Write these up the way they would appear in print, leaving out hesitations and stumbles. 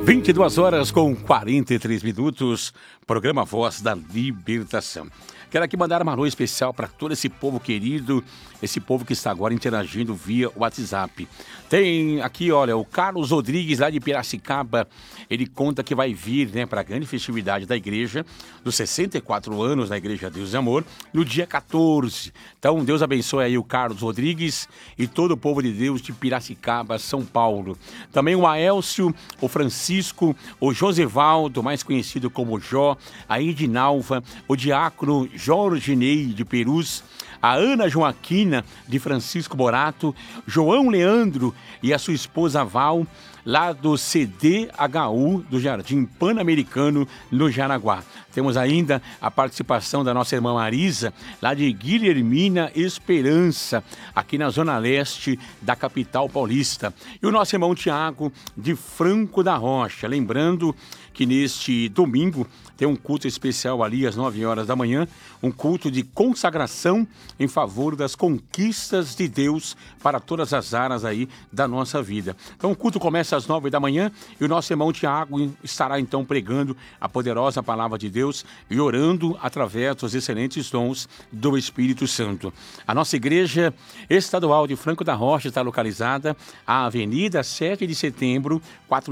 22 horas com 43 minutos, programa Voz da Libertação. Quero aqui mandar uma alô especial para todo esse povo querido, esse povo que está agora interagindo via WhatsApp. Tem aqui, olha, o Carlos Rodrigues, lá de Piracicaba, ele conta que vai vir, para a grande festividade da igreja, dos 64 anos da Igreja Deus e Amor, no dia 14. Então, Deus abençoe aí o Carlos Rodrigues e todo o povo de Deus de Piracicaba, São Paulo. Também o Aélcio, o Francisco, o Josevaldo, mais conhecido como Jó, a Edinalva, o diácono Jorge Ney de Perus, a Ana Joaquina de Francisco Morato, João Leandro e a sua esposa Val, lá do CDHU do Jardim Pan-Americano, no Jaraguá. Temos ainda a participação da nossa irmã Marisa, lá de Guilhermina Esperança, aqui na Zona Leste da capital paulista. E o nosso irmão Tiago, de Franco da Rocha. Lembrando que neste domingo tem um culto especial ali às 9 horas da manhã, um culto de consagração em favor das conquistas de Deus para todas as áreas aí da nossa vida. Então o culto começa às 9 da manhã e o nosso irmão Tiago estará então pregando a poderosa palavra de Deus e orando através dos excelentes dons do Espírito Santo. A nossa igreja estadual de Franco da Rocha está localizada à Avenida 7 de Setembro,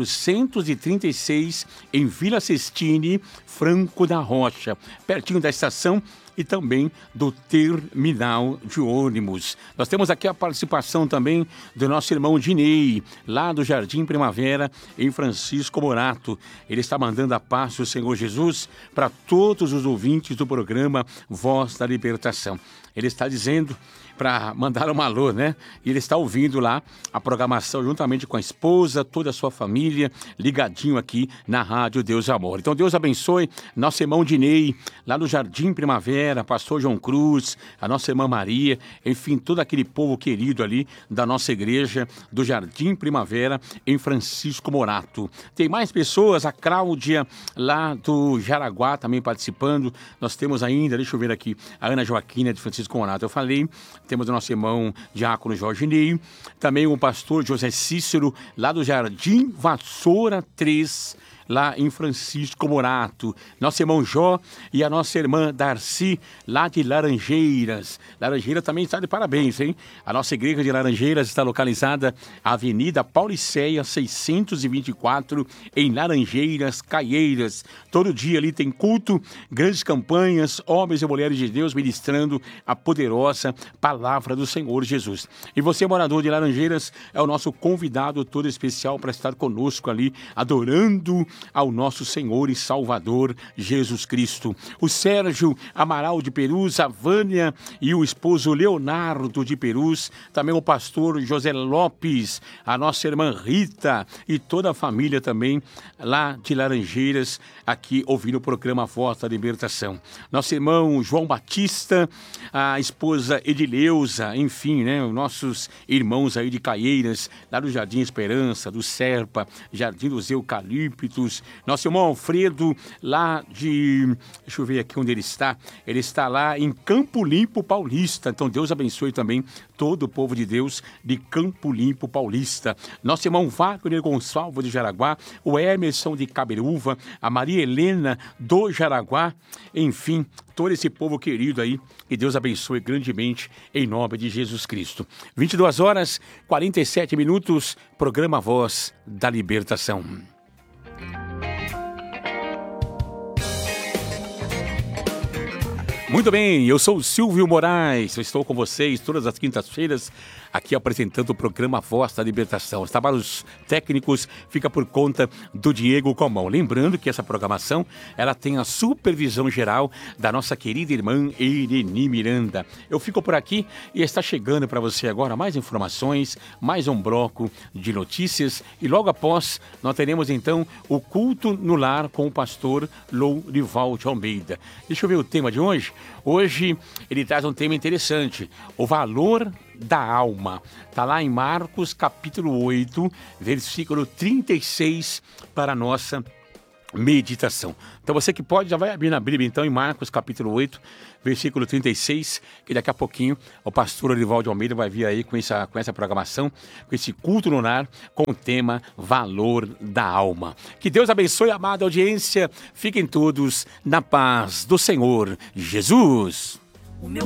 436, em Vila Sestini, Franco da Rocha, pertinho da estação e também do terminal de ônibus. Nós temos aqui a participação também do nosso irmão Dinei, lá do Jardim Primavera, em Francisco Morato. Ele está mandando a paz do Senhor Jesus para todos os ouvintes do programa Voz da Libertação. Ele está dizendo para mandar um alô, E ele está ouvindo lá a programação juntamente com a esposa, toda a sua família, ligadinho aqui na Rádio Deus e Amor. Então Deus abençoe nosso irmão Dinei, lá no Jardim Primavera, pastor João Cruz, a nossa irmã Maria, enfim, todo aquele povo querido ali da nossa igreja do Jardim Primavera, em Francisco Morato. Tem mais pessoas, a Cláudia, lá do Jaraguá, também participando. Nós temos ainda, deixa eu ver aqui, a Ana Joaquina de Francisco Morato. Eu falei, temos o nosso irmão diácono Jorge Ney, também o pastor José Cícero, lá do Jardim Vassoura 3, lá em Francisco Morato. Nosso irmão Jó e a nossa irmã Darcy, lá de Laranjeiras. Laranjeiras também está de parabéns, hein? A nossa igreja de Laranjeiras está localizada na Avenida Pauliceia 624, em Laranjeiras, Caieiras. Todo dia ali tem culto, grandes campanhas, homens e mulheres de Deus ministrando a poderosa palavra do Senhor Jesus. E você, morador de Laranjeiras, é o nosso convidado todo especial para estar conosco ali, adorando ao nosso Senhor e Salvador Jesus Cristo. O Sérgio Amaral de Perus, a Vânia e o esposo Leonardo de Perus, também o pastor José Lopes, a nossa irmã Rita e toda a família também lá de Laranjeiras, aqui ouvindo o programa Voz da Libertação. Nosso irmão João Batista, a esposa Edileuza, enfim, os nossos irmãos aí de Caieiras, lá do Jardim Esperança, do Serpa, Jardim dos Eucaliptos, nosso irmão Alfredo, lá de... Deixa eu ver aqui onde ele está lá em Campo Limpo Paulista. Então Deus abençoe também todo o povo de Deus de Campo Limpo Paulista. Nosso irmão Wagner Gonçalves de Jaraguá, o Emerson de Caberuva, a Maria Helena do Jaraguá, enfim, todo esse povo querido aí, que Deus abençoe grandemente em nome de Jesus Cristo. 22 horas, 47 minutos, programa Voz da Libertação. Muito bem, eu sou o Silvio Moraes, eu estou com vocês todas as quintas-feiras aqui apresentando o programa Voz da Libertação. Os trabalhos técnicos fica por conta do Diego Comão. Lembrando que essa programação, ela tem a supervisão geral da nossa querida irmã Ireni Miranda. Eu fico por aqui e está chegando para você agora mais informações, mais um bloco de notícias e logo após nós teremos então o culto no lar com o pastor Lourival de Almeida. Deixa eu ver o tema de hoje. Hoje ele traz um tema interessante, o valor da alma. Está lá em Marcos capítulo 8, versículo 36 para a nossa meditação. Então você que pode, já vai abrir na Bíblia então em Marcos capítulo 8, versículo 36, que daqui a pouquinho o pastor Orivaldo Almeida vai vir aí com essa programação, com esse culto lunar, com o tema Valor da Alma. Que Deus abençoe a amada audiência, fiquem todos na paz do Senhor Jesus.